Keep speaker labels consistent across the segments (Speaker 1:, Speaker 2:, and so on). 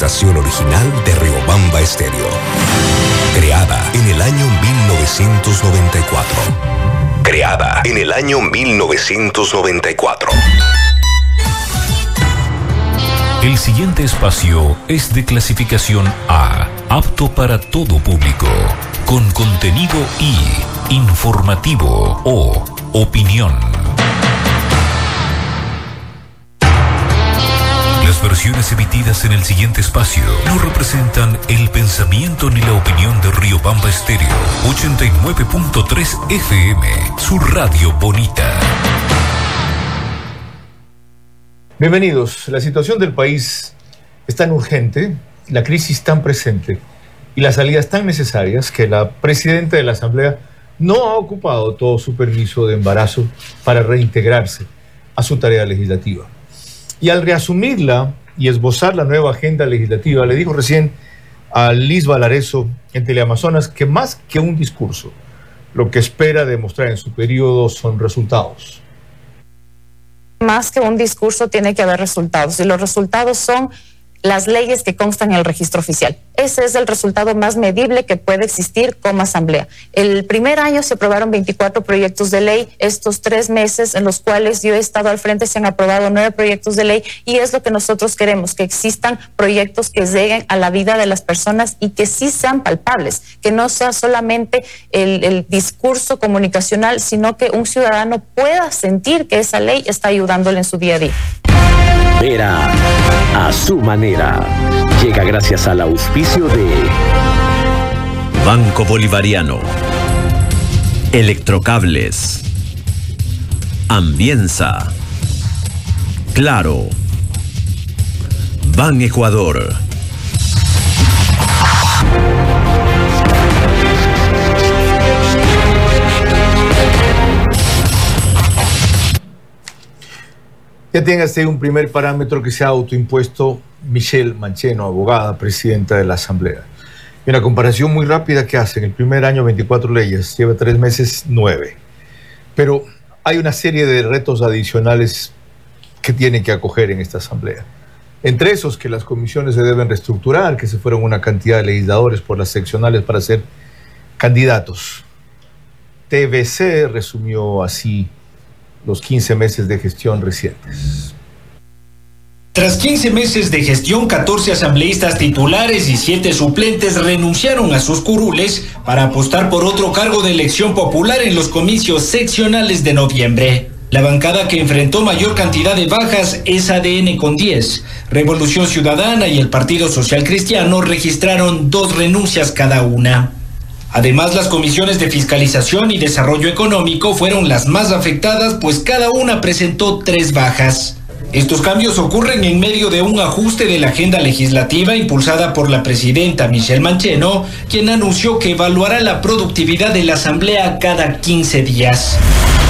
Speaker 1: estación original de Riobamba Estéreo. Creada en el año 1994. Creada en el año 1994.
Speaker 2: El siguiente espacio es de clasificación A, apto para todo público, con contenido I, informativo o opinión. Las versiones emitidas en el siguiente espacio no representan el pensamiento ni la opinión de Riobamba Estéreo 89.3 FM, su radio bonita.
Speaker 3: Bienvenidos. La situación del país es tan urgente, la crisis tan presente y las salidas tan necesarias que la presidenta de la Asamblea no ha ocupado todo su permiso de embarazo para reintegrarse a su tarea legislativa. Y al reasumirla y esbozar la nueva agenda legislativa, le dijo recién a Liz Valareso en Teleamazonas que más que un discurso, lo que espera demostrar en su periodo son resultados.
Speaker 4: Más que un discurso tiene que haber resultados, y los resultados son las leyes que constan en el registro oficial. Ese es el resultado más medible que puede existir como asamblea. El primer año se aprobaron 24 proyectos de ley. Estos 3 meses en los cuales yo he estado al frente se han aprobado 9 proyectos de ley, y es lo que nosotros queremos, que existan proyectos que lleguen a la vida de las personas y que sí sean palpables, que no sea solamente el discurso comunicacional, sino que un ciudadano pueda sentir que esa ley está ayudándole en su día a día.
Speaker 5: Vera a su manera. Llega gracias al auspicio de Banco Bolivariano, Electrocables, Ambienza, Claro, Ban Ecuador.
Speaker 3: Ya téngase un primer parámetro que se ha autoimpuesto Michelle Mancheno, abogada, presidenta de la Asamblea. Y una comparación muy rápida que hace. En el primer año 24 leyes, lleva 3 meses 9. Pero hay una serie de retos adicionales que tiene que acoger en esta Asamblea. Entre esos, que las comisiones se deben reestructurar, que se fueron una cantidad de legisladores por las seccionales para ser candidatos. TVC resumió así los 15 meses de gestión recientes.
Speaker 6: Tras 15 meses de gestión, 14 asambleístas titulares y 7 suplentes renunciaron a sus curules para apostar por otro cargo de elección popular en los comicios seccionales de noviembre. La bancada que enfrentó mayor cantidad de bajas es ADN con 10. Revolución Ciudadana y el Partido Social Cristiano registraron 2 renuncias cada una. Además, las comisiones de Fiscalización y Desarrollo Económico fueron las más afectadas, pues cada una presentó 3 bajas. Estos cambios ocurren en medio de un ajuste de la agenda legislativa impulsada por la presidenta Michelle Mancheno, quien anunció que evaluará la productividad de la Asamblea cada 15 días.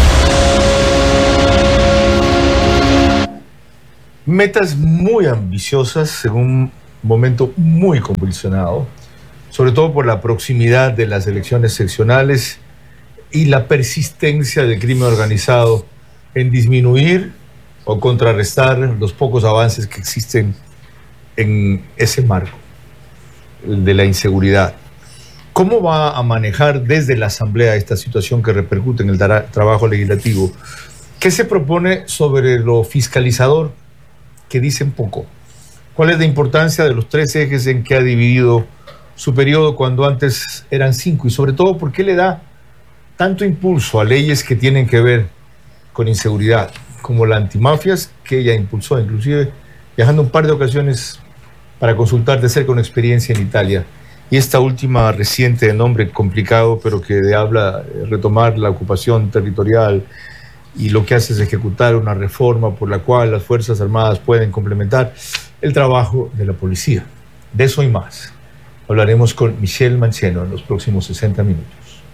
Speaker 3: Metas muy ambiciosas en un momento muy convulsionado, sobre todo por la proximidad de las elecciones seccionales y la persistencia del crimen organizado en disminuir o contrarrestar los pocos avances que existen en ese marco de la inseguridad. ¿Cómo va a manejar desde la Asamblea esta situación que repercute en el trabajo legislativo? ¿Qué se propone sobre lo fiscalizador, que dicen poco? ¿Cuál es la importancia de los 3 ejes en que ha dividido su periodo cuando antes eran 5? Y sobre todo, ¿por qué le da tanto impulso a leyes que tienen que ver con inseguridad, como la antimafias, que ella impulsó, inclusive viajando un par de ocasiones para consultar de cerca una experiencia en Italia, y esta última reciente, de nombre complicado, pero que habla de retomar la ocupación territorial, y lo que hace es ejecutar una reforma por la cual las Fuerzas Armadas pueden complementar el trabajo de la policía? De eso y más hablaremos con Michelle Mancheno en los próximos 60 minutos.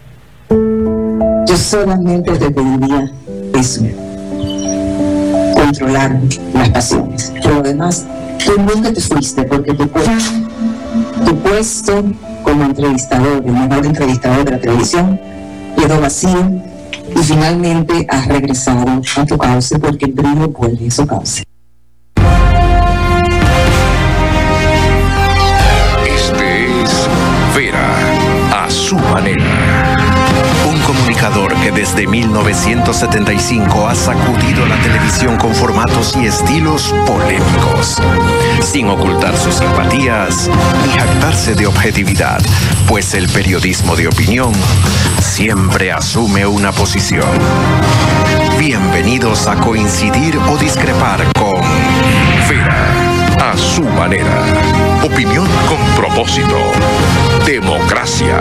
Speaker 7: Yo solamente te pediría eso, controlar las pasiones. Pero además, tú nunca te fuiste, porque tu puesto como entrevistador, el mejor entrevistador de la televisión, quedó vacío, y finalmente has regresado a tu cauce, porque el brillo vuelve a su cauce.
Speaker 8: 1975 ha sacudido la televisión con formatos y estilos polémicos, sin ocultar sus simpatías ni jactarse de objetividad, pues el periodismo de opinión siempre asume una posición. Bienvenidos a coincidir o discrepar con Vera a su manera. Opinión con propósito. Democracia.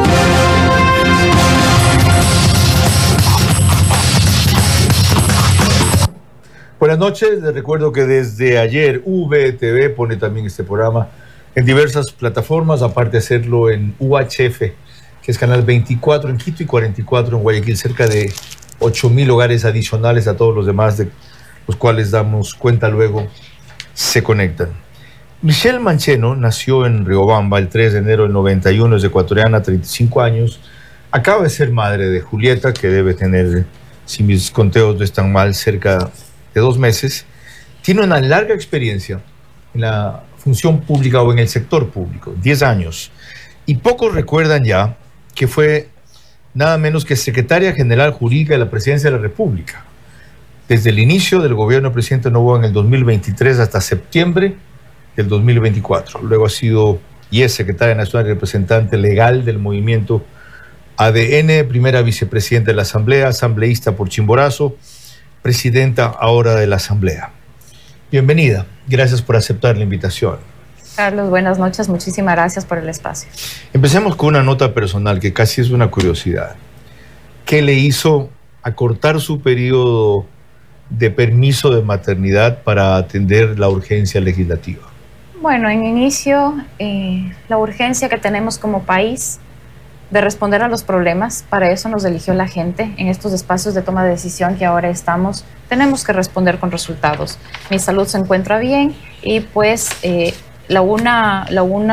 Speaker 3: Buenas noches, les recuerdo que desde ayer VTV pone también este programa en diversas plataformas, aparte de hacerlo en UHF, que es canal 24 en Quito y 44 en Guayaquil, cerca de 8,000 hogares adicionales a todos los demás, de los cuales damos cuenta luego, se conectan. Michelle Mancheno nació en Riobamba el 3 de enero del 91, es ecuatoriana, 35 años, acaba de ser madre de Julieta, que debe tener, si mis conteos no están mal, cerca de 2 meses. Tiene una larga experiencia en la función pública o en el sector público, 10 años, y pocos recuerdan ya que fue nada menos que secretaria general jurídica de la Presidencia de la República, desde el inicio del gobierno del presidente Noboa en el 2023 hasta septiembre del 2024. Luego ha sido y es secretaria nacional y representante legal del movimiento ADN, primera vicepresidenta de la Asamblea, asambleísta por Chimborazo, presidenta ahora de la Asamblea. Bienvenida, gracias por aceptar la invitación.
Speaker 4: Carlos, buenas noches, muchísimas gracias por el espacio.
Speaker 3: Empecemos con una nota personal que casi es una curiosidad. ¿Qué le hizo acortar su periodo de permiso de maternidad para atender la urgencia legislativa?
Speaker 4: Bueno, en inicio, la urgencia que tenemos como país de responder a los problemas, para eso nos eligió la gente en estos espacios de toma de decisión que ahora estamos, tenemos que responder con resultados. Mi salud se encuentra bien y pues la una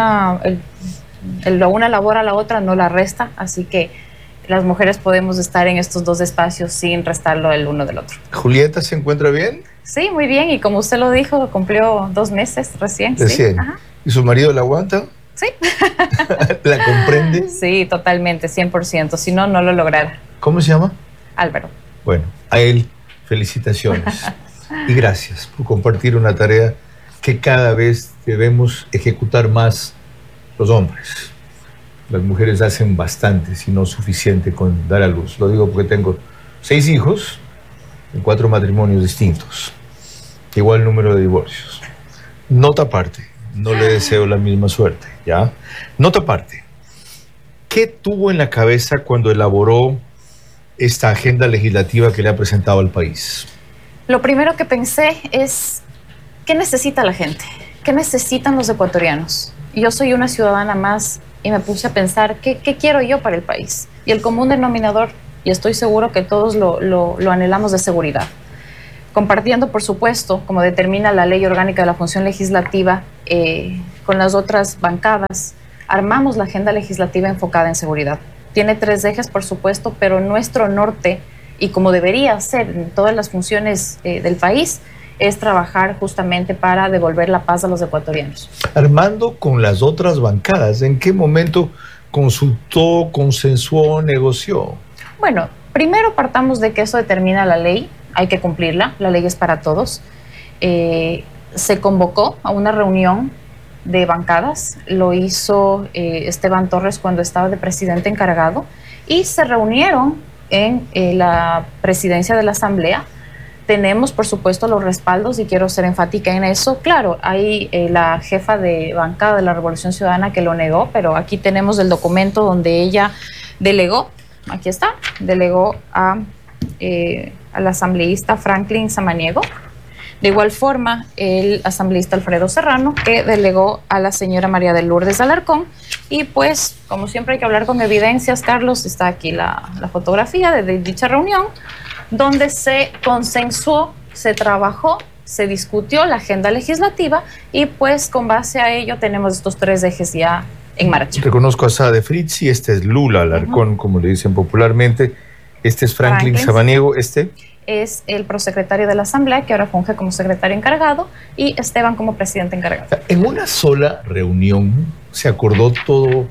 Speaker 4: labor a la otra no la resta, así que las mujeres podemos estar en estos dos espacios sin restarlo el uno del otro.
Speaker 3: ¿Julieta se encuentra bien?
Speaker 4: Sí, muy bien, y como usted lo dijo, cumplió 2 meses recién.
Speaker 3: Recién.
Speaker 4: Sí. Ajá.
Speaker 3: ¿Y su marido la aguanta?
Speaker 4: Sí.
Speaker 3: ¿La comprende?
Speaker 4: Sí, totalmente, 100%, si no, no lo lograra.
Speaker 3: ¿Cómo se llama?
Speaker 4: Álvaro.
Speaker 3: Bueno, a él felicitaciones y gracias por compartir una tarea que cada vez debemos ejecutar más los hombres. Las mujeres hacen bastante, si no suficiente, con dar a luz. Lo digo porque tengo 6 hijos en 4 matrimonios distintos, igual número de divorcios. Nota aparte, no le deseo la misma suerte, ¿ya? Nota aparte, ¿qué tuvo en la cabeza cuando elaboró esta agenda legislativa que le ha presentado al país?
Speaker 4: Lo primero que pensé es, ¿qué necesita la gente? ¿Qué necesitan los ecuatorianos? Yo soy una ciudadana más y me puse a pensar, ¿qué quiero yo para el país? Y el común denominador, y estoy seguro que todos lo anhelamos, de seguridad. Compartiendo, por supuesto, como determina la Ley Orgánica de la Función Legislativa, con las otras bancadas, armamos la agenda legislativa enfocada en seguridad. Tiene 3 ejes, por supuesto, pero nuestro norte, y como debería ser en todas las funciones del país, es trabajar justamente para devolver la paz a los ecuatorianos.
Speaker 3: Armando con las otras bancadas, ¿en qué momento consultó, consensuó, negoció?
Speaker 4: Bueno, primero partamos de que eso determina la ley, hay que cumplirla, la ley es para todos. Se convocó a una reunión de bancadas, lo hizo Esteban Torres cuando estaba de presidente encargado, y se reunieron en la presidencia de la Asamblea. Tenemos, por supuesto, los respaldos, y quiero ser enfática en eso. Claro, hay la jefa de bancada de la Revolución Ciudadana que lo negó, pero aquí tenemos el documento donde ella delegó, aquí está, delegó al asambleísta Franklin Samaniego. De igual forma, el asambleísta Alfredo Serrano, que delegó a la señora María de Lourdes Alarcón. Y pues, como siempre hay que hablar con evidencias, Carlos, está aquí la fotografía de dicha reunión, donde se consensuó, se trabajó, se discutió la agenda legislativa, y pues con base a ello tenemos estos 3 ejes ya en marcha.
Speaker 3: Reconozco a Sade Fritzi, este es Lula Alarcón, como le dicen popularmente, este es Franklin Samaniego, este
Speaker 4: es el prosecretario de la Asamblea, que ahora funge como secretario encargado, y Esteban como presidente encargado.
Speaker 3: En una sola reunión se acordó todo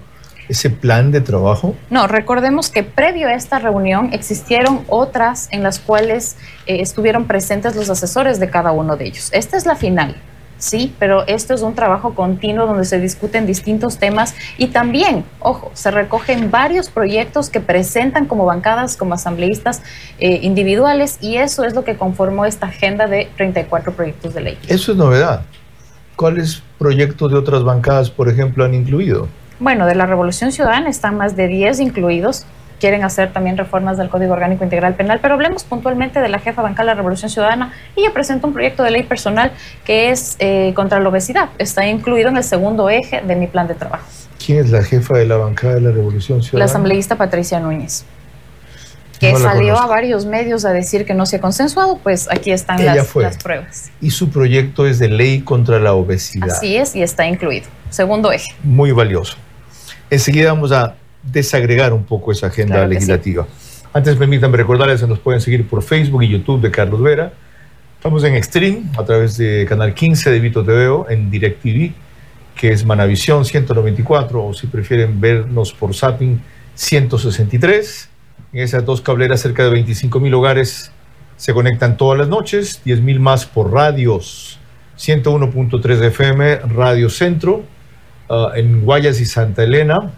Speaker 3: ese plan de trabajo?
Speaker 4: No, recordemos que previo a esta reunión existieron otras en las cuales estuvieron presentes los asesores de cada uno de ellos. Esta es la final, sí, pero esto es un trabajo continuo donde se discuten distintos temas y también, ojo, se recogen varios proyectos que presentan como bancadas, como asambleístas individuales, y eso es lo que conformó esta agenda de 34 proyectos de ley.
Speaker 3: Eso es novedad. ¿Cuáles proyectos de otras bancadas, por ejemplo, han incluido?
Speaker 4: Bueno, de la Revolución Ciudadana están más de 10 incluidos. Quieren hacer también reformas del Código Orgánico Integral Penal, pero hablemos puntualmente de la jefa bancal de la Revolución Ciudadana. Ella presenta un proyecto de ley personal que es contra la obesidad. Está incluido en el segundo eje de mi plan de trabajo.
Speaker 3: ¿Quién es la jefa de la bancada de la Revolución Ciudadana?
Speaker 4: La asambleísta Patricia Núñez, que
Speaker 3: No la
Speaker 4: salió
Speaker 3: conozco.
Speaker 4: a varios medios a decir que no se ha consensuado. Pues aquí están las pruebas.
Speaker 3: Y su proyecto es de ley contra la obesidad.
Speaker 4: Así es, y está incluido. Segundo eje.
Speaker 3: Muy valioso. Enseguida vamos a desagregar un poco esa agenda
Speaker 4: Claro que
Speaker 3: legislativa. Antes, permítanme recordarles que nos pueden seguir por Facebook y YouTube de Carlos Vera. Estamos en Extreme, a través de Canal 15 de Vito TVO, en DirecTV, que es Manavisión 194, o si prefieren vernos por Zapping 163. En esas dos cableras, cerca de 25,000 hogares se conectan todas las noches, 10,000 más por radios, 101.3 FM, Radio Centro, en Guayas y Santa Elena,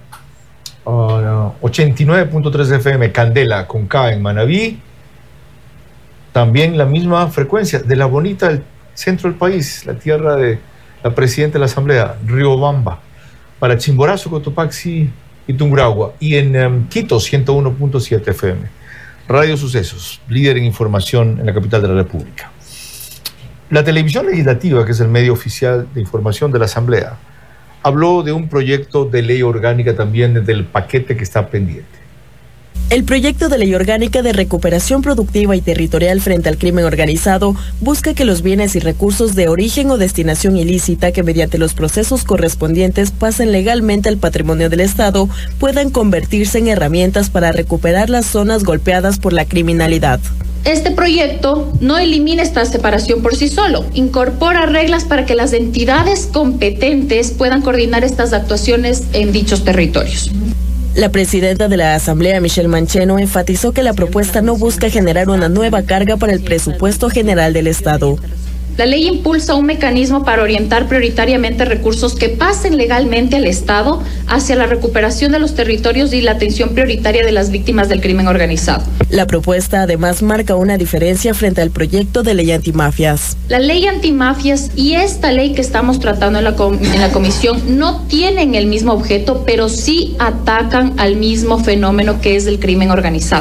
Speaker 3: 89.3 FM, Candela con K en Manabí, también la misma frecuencia de la bonita del centro del país, la tierra de la presidenta de la Asamblea, Riobamba, para Chimborazo, Cotopaxi y Tungurahua, y en Quito, 101.7 FM. Radio Sucesos, líder en información en la capital de la República. La televisión legislativa, que es el medio oficial de información de la Asamblea, habló de un proyecto de ley orgánica también del paquete que está pendiente.
Speaker 9: El proyecto de ley orgánica de recuperación productiva y territorial frente al crimen organizado busca que los bienes y recursos de origen o destinación ilícita que mediante los procesos correspondientes pasen legalmente al patrimonio del Estado puedan convertirse en herramientas para recuperar las zonas golpeadas por la criminalidad.
Speaker 10: Este proyecto no elimina esta separación por sí solo, incorpora reglas para que las entidades competentes puedan coordinar estas actuaciones en dichos territorios.
Speaker 9: La presidenta de la Asamblea, Michelle Mancheno, enfatizó que la propuesta no busca generar una nueva carga para el presupuesto general del Estado.
Speaker 10: La ley impulsa un mecanismo para orientar prioritariamente recursos que pasen legalmente al Estado hacia la recuperación de los territorios y la atención prioritaria de las víctimas del crimen organizado.
Speaker 9: La propuesta además marca una diferencia frente al proyecto de ley antimafias.
Speaker 10: La ley antimafias y esta ley que estamos tratando en la comisión no tienen el mismo objeto, pero sí atacan al mismo fenómeno que es el crimen organizado.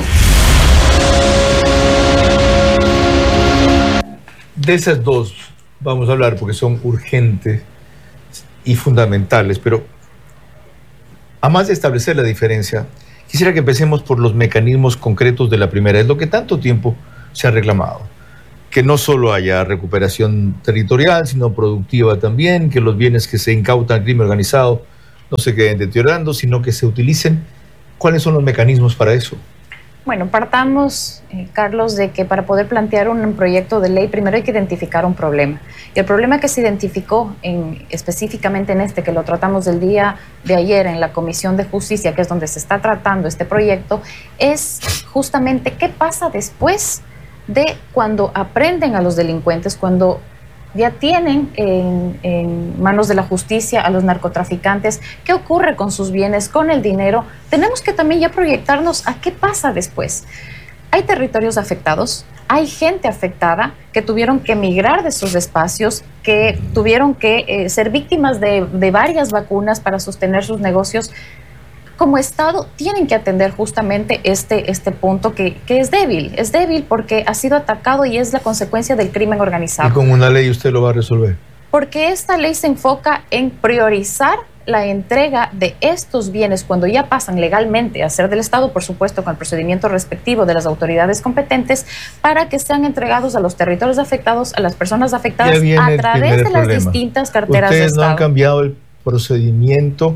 Speaker 3: De esas dos vamos a hablar porque son urgentes y fundamentales, pero a más de establecer la diferencia, quisiera que empecemos por los mecanismos concretos de la primera. Es lo que tanto tiempo se ha reclamado, que no solo haya recuperación territorial, sino productiva también, que los bienes que se incautan al crimen organizado no se queden deteriorando, sino que se utilicen. ¿Cuáles son los mecanismos para eso?
Speaker 4: Bueno, partamos, Carlos, de que para poder plantear un proyecto de ley, primero hay que identificar un problema. Y el problema que se identificó específicamente en que lo tratamos el día de ayer en la Comisión de Justicia, que es donde se está tratando este proyecto, es justamente qué pasa después de cuando aprenden a los delincuentes, cuando ya tienen en manos de la justicia a los narcotraficantes, qué ocurre con sus bienes, con el dinero. Tenemos que también ya proyectarnos a qué pasa después. Hay territorios afectados, hay gente afectada que tuvieron que emigrar de sus espacios, que tuvieron que ser víctimas de varias vacunas para sostener sus negocios. Como Estado tienen que atender justamente este punto que es débil porque ha sido atacado y es la consecuencia del crimen organizado.
Speaker 3: ¿Y con una ley usted lo va a resolver?
Speaker 4: Porque esta ley se enfoca en priorizar la entrega de estos bienes cuando ya pasan legalmente a ser del Estado, por supuesto con el procedimiento respectivo de las autoridades competentes, para que sean entregados a los territorios afectados, a las personas afectadas a través de las distintas carteras de Estado.
Speaker 3: Ustedes no han cambiado el procedimiento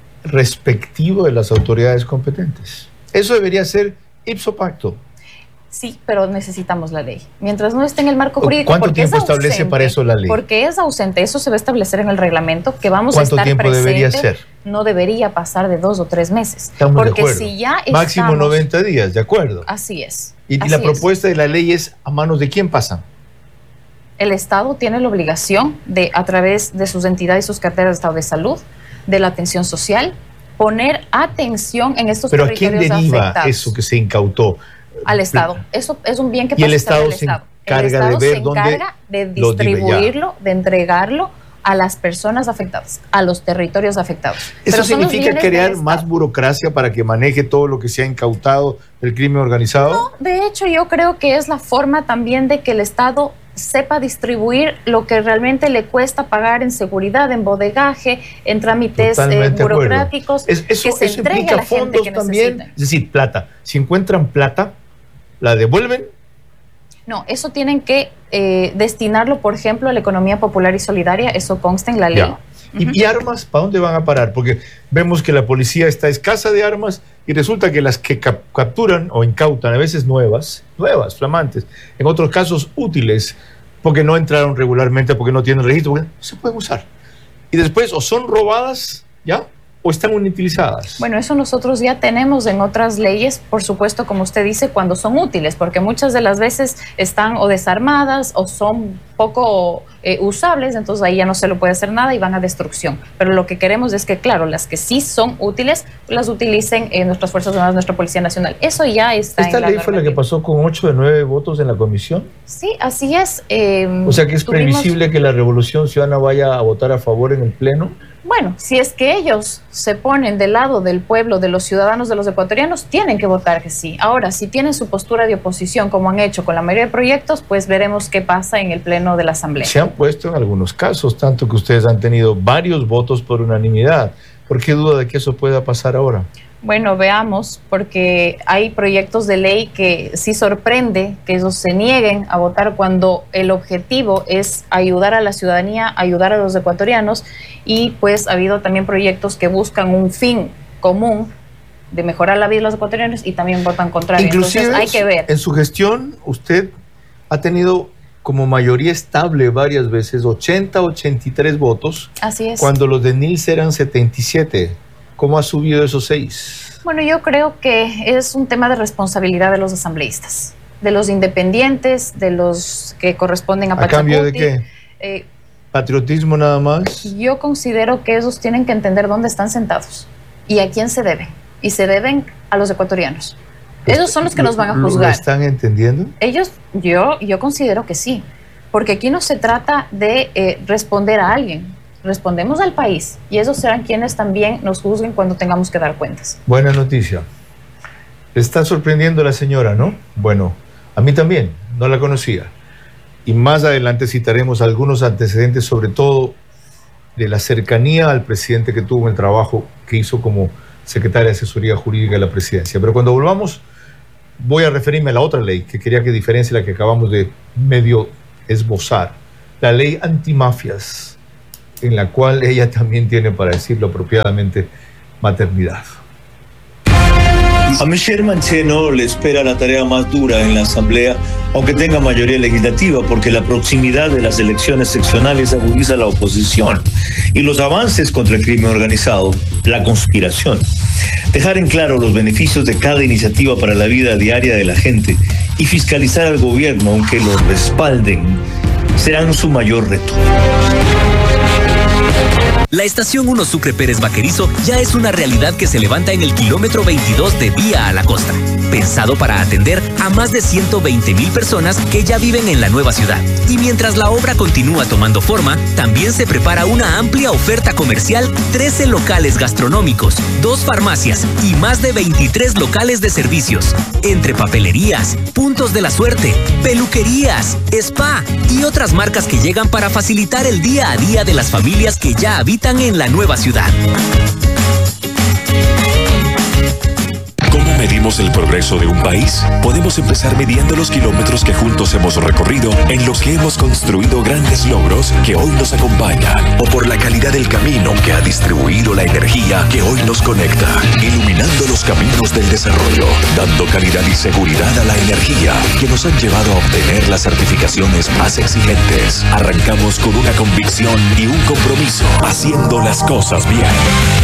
Speaker 3: respectivo de las autoridades competentes. Eso debería ser ipso facto.
Speaker 4: Sí, pero necesitamos la ley. Mientras no esté en el marco jurídico.
Speaker 3: ¿Cuánto tiempo establece para eso la ley?
Speaker 4: Porque es ausente. Eso se va a establecer en el reglamento, que vamos a estar
Speaker 3: presente. ¿Cuánto tiempo debería ser?
Speaker 4: No debería pasar de 2 o 3 meses.
Speaker 3: Estamos
Speaker 4: porque
Speaker 3: de acuerdo.
Speaker 4: Si ya
Speaker 3: máximo 90 días, ¿de acuerdo?
Speaker 4: Así es.
Speaker 3: Y la propuesta de la ley es, ¿a manos de quién pasan?
Speaker 4: El Estado tiene la obligación de, a través de sus entidades y sus carteras de estado de salud, de la atención social, poner atención en estos territorios afectados.
Speaker 3: ¿Pero a quién deriva eso que se incautó?
Speaker 4: Al Estado. Eso es un bien que pasa
Speaker 3: al Estado.
Speaker 4: El Estado se encarga de distribuirlo, de entregarlo a las personas afectadas, a los territorios afectados.
Speaker 3: ¿Eso significa crear más burocracia para que maneje todo lo que se ha incautado del crimen organizado?
Speaker 4: No, de hecho yo creo que es la forma también de que el Estado sepa distribuir lo que realmente le cuesta pagar en seguridad, en bodegaje, en trámites burocráticos,
Speaker 3: eso
Speaker 4: se entregue a la gente que
Speaker 3: también,
Speaker 4: necesita.
Speaker 3: Es decir, plata. Si encuentran plata, ¿la devuelven?
Speaker 4: No, eso tienen que destinarlo, por ejemplo, a la economía popular y solidaria, eso consta en la ley.
Speaker 3: ¿Y armas? ¿Para dónde van a parar? Porque vemos que la policía está escasa de armas y resulta que las que capturan o incautan, a veces nuevas, flamantes, en otros casos útiles, porque no entraron regularmente, porque no tienen registro, porque no se pueden usar. Y después o son robadas, ¿ya? ¿O están inutilizadas?
Speaker 4: Bueno, eso nosotros ya tenemos en otras leyes, por supuesto, como usted dice, cuando son útiles, porque muchas de las veces están o desarmadas o son poco usables, entonces ahí ya no se le puede hacer nada y van a destrucción. Pero lo que queremos es que, claro, las que sí son útiles, las utilicen nuestras Fuerzas Armadas, nuestra Policía Nacional. Eso ya está en la
Speaker 3: ¿Esta ley fue la que pasó con 8 de 9 votos en la comisión?
Speaker 4: Sí, así es.
Speaker 3: O sea que es previsible que la Revolución Ciudadana vaya a votar a favor en el Pleno.
Speaker 4: Bueno, si es que ellos se ponen del lado del pueblo, de los ciudadanos, de los ecuatorianos, tienen que votar que sí. Ahora, si tienen su postura de oposición, como han hecho con la mayoría de proyectos, pues veremos qué pasa en el Pleno de la Asamblea.
Speaker 3: Se han puesto en algunos casos, tanto que ustedes han tenido varios votos por unanimidad. ¿Por qué duda de que eso pueda pasar ahora?
Speaker 4: Bueno, veamos, porque hay proyectos de ley que sí sorprende que ellos se nieguen a votar cuando el objetivo es ayudar a la ciudadanía, ayudar a los ecuatorianos, y pues ha habido también proyectos que buscan un fin común de mejorar la vida de los ecuatorianos y también votan contrario.
Speaker 3: Inclusive,
Speaker 4: entonces hay que ver.
Speaker 3: En su gestión usted ha tenido como mayoría estable varias veces, 80-83 votos.
Speaker 4: Así es.
Speaker 3: Cuando los de NILS eran 77. ¿Cómo ha subido esos 6?
Speaker 4: Bueno, yo creo que es un tema de responsabilidad de los asambleístas, de los independientes, de los que corresponden a Pachacuti.
Speaker 3: ¿A cambio de qué? ¿Patriotismo nada más?
Speaker 4: Yo considero que ellos tienen que entender dónde están sentados y a quién se deben. Y se deben a los ecuatorianos. Ellos son los que nos van a juzgar.
Speaker 3: ¿Lo están entendiendo?
Speaker 4: Ellos, yo considero que sí, porque aquí no se trata de responder a alguien. Respondemos al país y esos serán quienes también nos juzguen cuando tengamos que dar cuentas.
Speaker 3: Buena noticia. Le está sorprendiendo la señora, ¿no? Bueno, a mí también, no la conocía. Y más adelante citaremos algunos antecedentes, sobre todo de la cercanía al presidente que tuvo en el trabajo que hizo como secretaria de Asesoría Jurídica de la Presidencia. Pero cuando volvamos, voy a referirme a la otra ley que quería que diferencie la que acabamos de medio esbozar, la ley antimafias, en la cual ella también tiene, para decirlo apropiadamente, maternidad.
Speaker 11: A Michelle Mancheno le espera la tarea más dura en la Asamblea, aunque tenga mayoría legislativa, porque la proximidad de las elecciones seccionales agudiza la oposición y los avances contra el crimen organizado, la conspiración. Dejar en claro los beneficios de cada iniciativa para la vida diaria de la gente y fiscalizar al gobierno, aunque lo respalden, serán su mayor reto.
Speaker 12: La estación 1 Sucre Pérez Vaquerizo ya es una realidad que se levanta en el kilómetro 22 de Vía a la Costa, pensado para atender a más de 120,000 personas que ya viven en la nueva ciudad. Y mientras la obra continúa tomando forma, también se prepara una amplia oferta comercial, 13 locales gastronómicos, 2 farmacias y más de 23 locales de servicios, entre papelerías, puntos de la suerte, peluquerías, spa y otras marcas que llegan para facilitar el día a día de las familias que ya habitan en la nueva ciudad.
Speaker 2: ¿Cómo medimos el progreso de un país? Podemos empezar midiendo los kilómetros que juntos hemos recorrido, en los que hemos construido grandes logros que hoy nos acompañan, o por la calidad
Speaker 13: del camino que ha distribuido la energía que hoy nos conecta, iluminando los caminos del desarrollo, dando calidad y seguridad a la energía que nos han llevado a obtener las certificaciones más exigentes. Arrancamos con una convicción y un compromiso, haciendo las cosas bien.